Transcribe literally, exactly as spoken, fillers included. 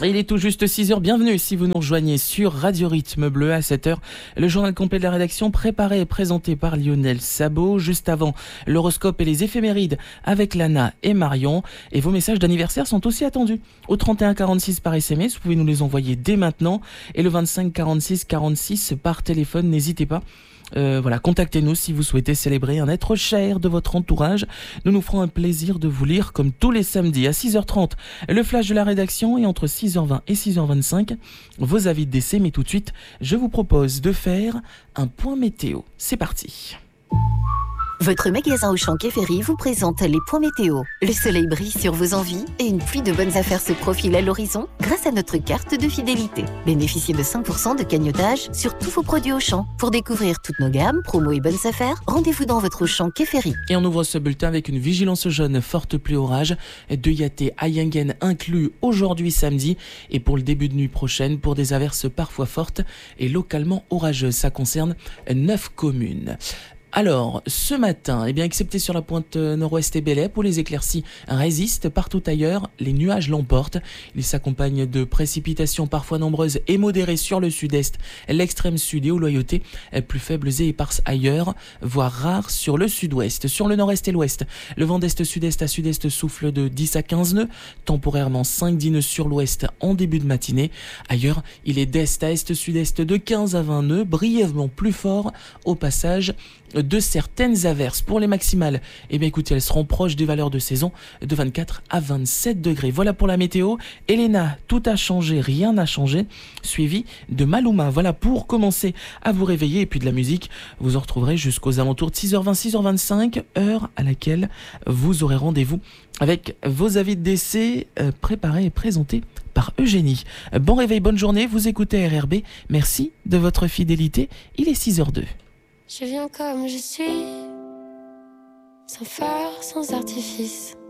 Il est tout juste six heures, bienvenue si vous nous rejoignez sur Radio Rythme Bleu à sept heures. Le journal complet de la rédaction préparé et présenté par Lionel Sabot. Juste avant, l'horoscope et les éphémérides avec Lana et Marion. Et vos messages d'anniversaire sont aussi attendus. Au trente et un quarante-six par S M S, vous pouvez nous les envoyer dès maintenant. Et le vingt-cinq quarante-six quarante-six par téléphone, n'hésitez pas. Euh, voilà, contactez-nous si vous souhaitez célébrer un être cher de votre entourage. Nous nous ferons un plaisir de vous lire comme tous les samedis à six heures trente. Le flash de la rédaction et entre six heures vingt et six heures vingt-cinq, vos avis de décès. Mais tout de suite, je vous propose de faire un point météo. C'est parti. Votre magasin Auchan Quai Ferry vous présente les points météo. Le soleil brille sur vos envies et une pluie de bonnes affaires se profile à l'horizon grâce à notre carte de fidélité. Bénéficiez de cinq pour cent de cagnotage sur tous vos produits Auchan. Pour découvrir toutes nos gammes, promos et bonnes affaires, rendez-vous dans votre Auchan Quai Ferry. Et on ouvre ce bulletin avec une vigilance jaune, forte pluie orage, de Yaté à Yengen inclus aujourd'hui samedi et pour le début de nuit prochaine pour des averses parfois fortes et localement orageuses. Ça concerne neuf communes. Alors, ce matin, eh bien, excepté sur la pointe nord-ouest et Bélep, où les éclaircies résistent, partout ailleurs, les nuages l'emportent. Ils s'accompagnent de précipitations parfois nombreuses et modérées sur le sud-est, l'extrême sud et aux loyautés, plus faibles et éparses ailleurs, voire rares sur le sud-ouest. Sur le nord-est et l'ouest, le vent d'est-sud-est à sud-est souffle de dix à quinze nœuds, temporairement cinq à dix nœuds sur l'ouest en début de matinée. Ailleurs, il est d'est à est-sud-est de quinze à vingt nœuds, brièvement plus fort au passage de certaines averses. Pour les maximales, eh bien écoutez, elles seront proches des valeurs de saison de vingt-quatre à vingt-sept degrés. Voilà pour la météo. Elena, tout a changé, rien n'a changé, suivi de Maluma. Voilà pour commencer à vous réveiller. Et puis de la musique, vous en retrouverez jusqu'aux alentours de six heures vingt, six heures vingt-cinq, heure à laquelle vous aurez rendez-vous avec vos avis de décès euh, préparés et présentés par Eugénie. Bon réveil, bonne journée, vous écoutez R R B. Merci de votre fidélité. Il est six heures deux. Je viens comme je suis, sans phare, sans artifice.